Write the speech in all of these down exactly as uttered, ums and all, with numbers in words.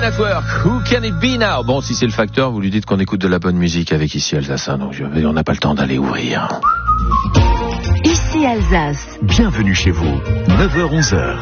at Work, Who Can It Be Now? Bon, si c'est le facteur, vous lui dites qu'on écoute de la bonne musique avec Ici Alsace, hein, donc je vais, on n'a pas le temps d'aller ouvrir. Ici Alsace. Bienvenue chez vous, neuf heures onze heures.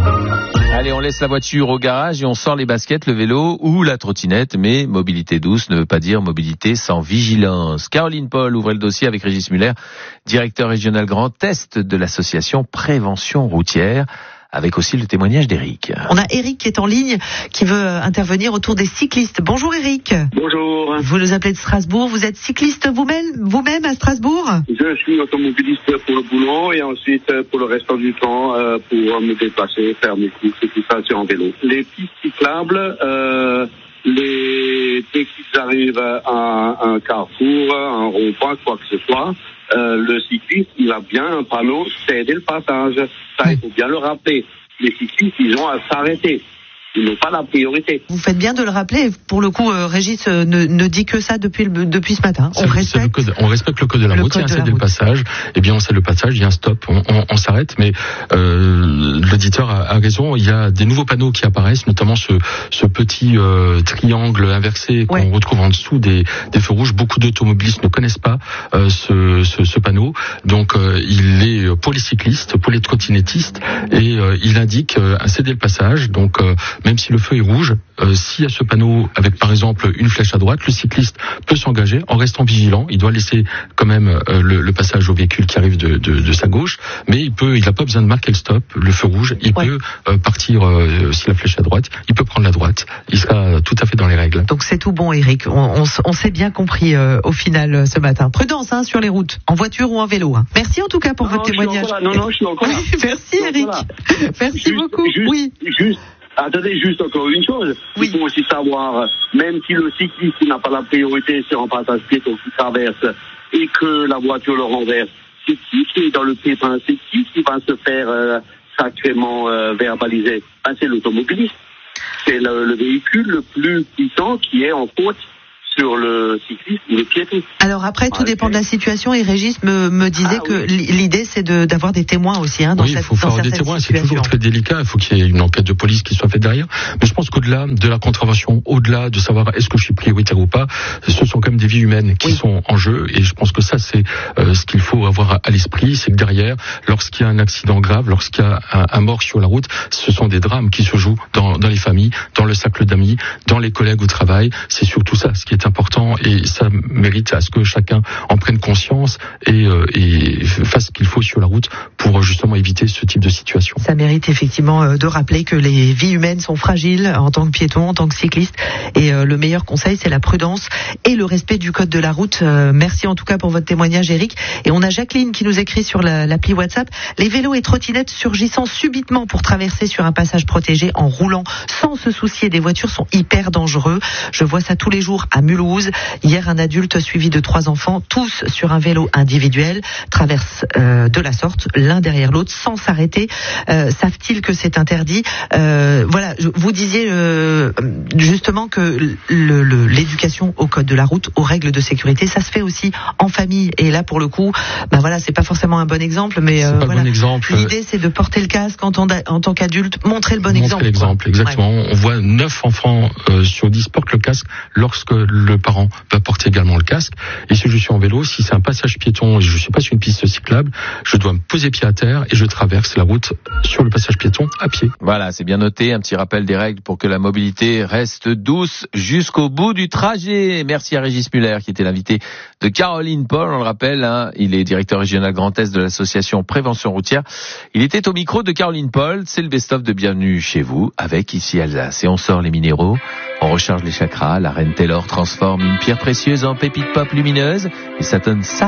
Allez, on laisse la voiture au garage et on sort les baskets, le vélo ou la trottinette, mais mobilité douce ne veut pas dire mobilité sans vigilance. Caroline Paul ouvre le dossier avec Régis Muller, directeur régional Grand Est de l'association Prévention Routière, avec aussi le témoignage d'Éric. On a Éric qui est en ligne, qui veut intervenir autour des cyclistes. Bonjour Éric. Bonjour. Vous nous appelez de Strasbourg, vous êtes cycliste vous-même, vous-même à Strasbourg? Je suis automobiliste pour le boulot et ensuite pour le restant du temps euh, pour me déplacer, faire mes courses et tout ça, c'est en vélo. Les pistes cyclables, euh, les... dès qu'ils arrivent à un carrefour, un rond-point, quoi que ce soit, Euh, le cycliste, il a bien un panneau céder le passage. Ça, il faut bien le rappeler. Les cyclistes, ils ont à s'arrêter. Ils n'ont pas la priorité. Vous faites bien de le rappeler. Pour le coup, euh, Régis euh, ne, ne dit que ça depuis le, depuis ce matin. On c'est, respecte, c'est le code, on respecte le code de la le route. Il y a un céder le passage. Eh bien, on cède le passage. Il y a un stop. On, on, on s'arrête. Mais euh, l'auditeur a, a raison. Il y a des nouveaux panneaux qui apparaissent, notamment ce, ce petit euh, triangle inversé qu'on ouais. retrouve en dessous des, des feux rouges. Beaucoup d'automobilistes ne connaissent pas euh, ce, ce, ce panneau. Donc, euh, il est pour les cyclistes, pour les trottinettistes, et euh, il indique euh, un céder le passage. Donc, euh, même si le feu est rouge, euh, s'il y a ce panneau avec par exemple une flèche à droite, le cycliste peut s'engager en restant vigilant. Il doit laisser quand même euh, le, le passage au véhicule qui arrive de, de, de sa gauche, mais il peut, il n'a pas besoin de marquer le stop, le feu rouge. Il ouais. peut euh, partir euh, si la flèche est à droite, il peut prendre la droite. Il sera tout à fait dans les règles. Donc c'est tout bon, Éric. On, on, on s'est bien compris euh, au final euh, ce matin. Prudence hein, sur les routes, en voiture ou en vélo. Hein. Merci en tout cas pour non, votre témoignage. Non, non, je suis encore là. Merci Éric. Merci juste, beaucoup. Juste, oui. Juste. Attendez, juste encore une chose. Oui. Il faut aussi savoir, même si le cycliste n'a pas la priorité sur un passage piéton qui traverse et que la voiture le renverse, c'est qui qui est dans le pépin? C'est qui qui va se faire euh, sacrément euh, verbaliser? Ben, c'est l'automobiliste. C'est le, le véhicule le plus puissant qui est en faute sur le cycliste ou le piéton. Alors après, tout ah, dépend okay. de la situation et Régis me, me disait ah, que oui. l'idée c'est de, d'avoir des témoins aussi hein, dans oui, cette il faut faire des témoins, situation. C'est toujours très délicat, il faut qu'il y ait une enquête de police qui soit faite derrière. Mais je pense qu'au-delà de la contravention, au-delà de savoir est-ce que je suis prioritaire ou pas, ce sont quand même des vies humaines qui oui. sont en jeu et je pense que ça c'est euh, ce qu'il faut avoir à, à l'esprit, c'est que derrière, lorsqu'il y a un accident grave, lorsqu'il y a un, un mort sur la route, ce sont des drames qui se jouent dans, dans les familles, dans le cercle d'amis, dans les collègues au travail. C'est surtout ça ce qui est important et ça mérite à ce que chacun en prenne conscience et, euh, et fasse ce qu'il faut sur la route pour justement éviter ce type de situation. Ça mérite effectivement euh, de rappeler que les vies humaines sont fragiles en tant que piéton, en tant que cycliste et euh, le meilleur conseil c'est la prudence et le respect du code de la route. Euh, merci en tout cas pour votre témoignage Éric. Et on a Jacqueline qui nous écrit sur la, l'appli WhatsApp: les vélos et trottinettes surgissant subitement pour traverser sur un passage protégé en roulant sans se soucier des voitures sont hyper dangereux. Je vois ça tous les jours à Mulhouse. Hier, un adulte suivi de trois enfants, tous sur un vélo individuel, traverse euh, de la sorte, l'un derrière l'autre, sans s'arrêter. Euh, savent-ils que c'est interdit? euh, Voilà, vous disiez euh, justement que le, le, l'éducation au code de la route, aux règles de sécurité, ça se fait aussi en famille. Et là, pour le coup, bah voilà, c'est pas forcément un bon exemple, mais euh, voilà. Bon exemple. L'idée, c'est de porter le casque en tant, en tant qu'adulte, montrer le bon montrer exemple. l'exemple, exactement. Ouais. On voit neuf enfants euh, sur dix portent le casque lorsque le parent va porter également le casque. Et si je suis en vélo, si c'est un passage piéton et je suis pas sur une piste cyclable, je dois me poser pied à terre et je traverse la route sur le passage piéton à pied. Voilà, c'est bien noté. Un petit rappel des règles pour que la mobilité reste douce jusqu'au bout du trajet. Merci à Régis Muller qui était l'invité de Caroline Paul. On le rappelle, hein, il est directeur régional Grand Est de l'association Prévention Routière. Il était au micro de Caroline Paul. C'est le best-of de Bienvenue chez vous avec Ici Alsace. Et on sort les minéraux, on recharge les chakras. La reine Taylor transforme une pierre précieuse en pépite pop lumineuse et ça donne ça.